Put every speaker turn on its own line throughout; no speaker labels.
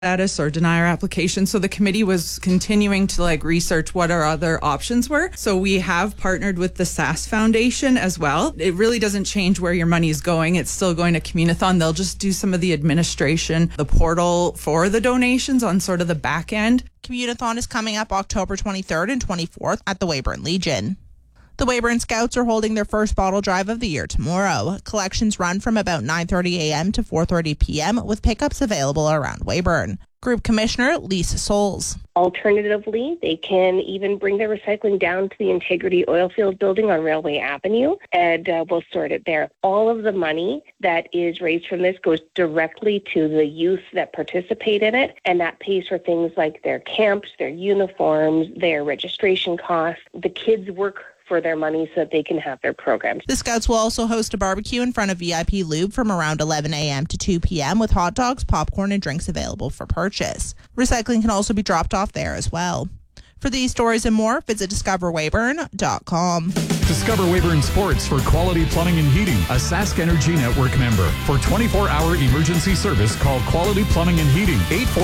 status or deny our application. So the committee was continuing to research what our other options were. So we have partnered with the SAS Foundation as well. It really doesn't change where your money is going. It's still going to Communithon. They'll just do some of the administration, the portal for the donations on sort of the back end.
Communithon is coming up October 23rd and 24th at the Weyburn Legion. The Weyburn Scouts are holding their first bottle drive of the year tomorrow. Collections run from about 9:30 a.m. to 4:30 p.m. with pickups available around Weyburn. Group Commissioner Lisa Souls.
Alternatively, they can even bring their recycling down to the Integrity Oilfield building on Railway Avenue, and we'll sort it there. All of the money that is raised from this goes directly to the youth that participate in it, and that pays for things like their camps, their uniforms, their registration costs. The kids work for their money so that they can have their programs.
The Scouts will also host a barbecue in front of VIP Lube from around 11 a.m. to 2 p.m. with hot dogs, popcorn, and drinks available for purchase. Recycling can also be dropped off there as well. For these stories and more, visit discoverweyburn.com.
Discover Weyburn Sports for quality plumbing and heating, a Sask Energy Network member. For 24-hour emergency service, call Quality Plumbing and Heating,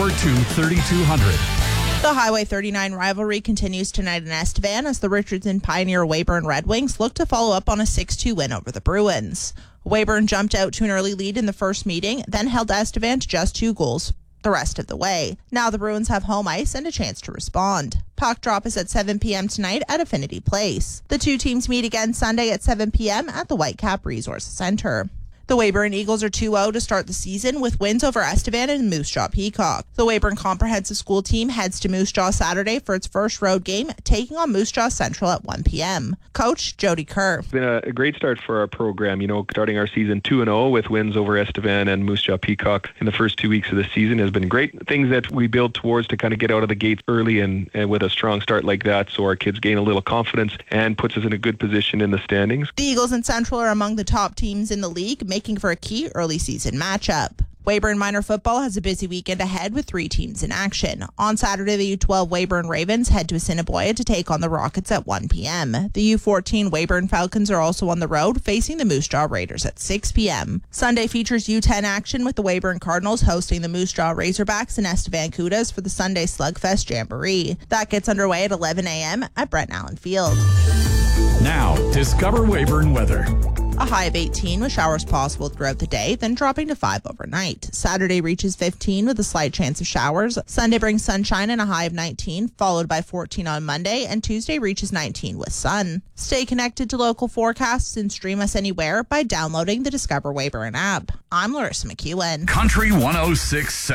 842-3200.
The Highway 39 rivalry continues tonight in Estevan as the Richardson Pioneer Weyburn Red Wings look to follow up on a 6-2 win over the Bruins. Weyburn jumped out to an early lead in the first meeting, then held Estevan to just 2 goals the rest of the way. Now the Bruins have home ice and a chance to respond. Puck drop is at 7 p.m. tonight at Affinity Place. The two teams meet again Sunday at 7 p.m. at the Whitecap Resource Center. The Weyburn Eagles are 2-0 to start the season with wins over Estevan and Moose Jaw Peacock. The Weyburn Comprehensive School team heads to Moose Jaw Saturday for its first road game, taking on Moose Jaw Central at 1 p.m. Coach Jody Kerr.
It's been a great start for our program, starting our season 2-0 with wins over Estevan and Moose Jaw Peacock in the first 2 weeks of the season has been great. Things that we build towards to kind of get out of the gate early and with a strong start like that so our kids gain a little confidence and puts us in a good position in the standings.
The Eagles and Central are among the top teams in the league, making for a key early season matchup. Weyburn minor football has a busy weekend ahead with 3 teams in action. On Saturday, the U12 Weyburn Ravens head to Assiniboia to take on the Rockets at 1 p.m. The U14 Weyburn Falcons are also on the road, facing the Moose Jaw Raiders at 6 p.m. Sunday features U10 action with the Weyburn Cardinals hosting the Moose Jaw Razorbacks and Estevan Cudas for the Sunday Slugfest Jamboree. That gets underway at 11 a.m. at Brent Allen Field.
Now, discover Weyburn weather.
A high of 18 with showers possible throughout the day, then dropping to 5 overnight. Saturday reaches 15 with a slight chance of showers. Sunday brings sunshine and a high of 19, followed by 14 on Monday, and Tuesday reaches 19 with sun. Stay connected to local forecasts and stream us anywhere by downloading the Discover Weyburn app. I'm Larissa McEwen.
Country 106.7.